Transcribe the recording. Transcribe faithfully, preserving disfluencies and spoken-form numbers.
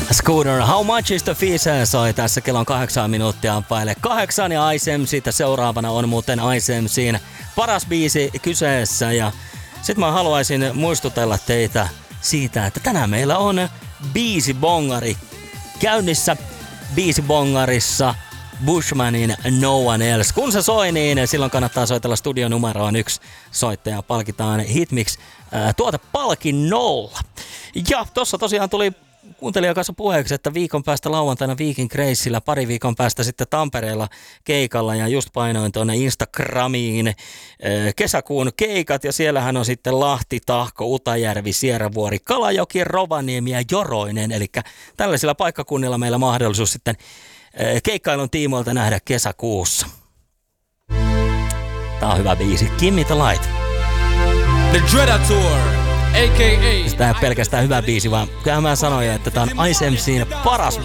Scooter, How Much Is The Fees soi tässä kellon kahdeksan minuuttia päälle kahdeksan ja Ice M C:tä seuraavana on muuten Ice M C:n paras biisi kyseessä ja sit mä haluaisin muistutella teitä siitä, että tänään meillä on biisibongari käynnissä. Biisibongarissa Bushmanin No One Else. Kun se soi, niin silloin kannattaa soitella studionumeroon yksi soittaja. Palkitaan Hitmix ää, tuotepalkinnolla. Ja tossa tosiaan tuli kuuntelijan kanssa puheeksi, että viikon päästä lauantaina Viikin Kreissillä, pari viikon päästä sitten Tampereella keikalla ja just painoin tuonne Instagramiin ää, kesäkuun keikat ja siellähän on sitten Lahti, Tahko, Utajärvi, Sieravuori, Kalajoki, Rovaniemi ja Joroinen. Eli tällaisilla paikkakunnilla meillä mahdollisuus sitten keikkailun tiimoilta nähdä kesäkuussa. Tää on hyvä biisi. Gimme the Light. The Dreadator, a k a. Tää ei pelkästään hyvä biisi, vaan kyllähän mä sanoin, että tää on Ice M C:n paras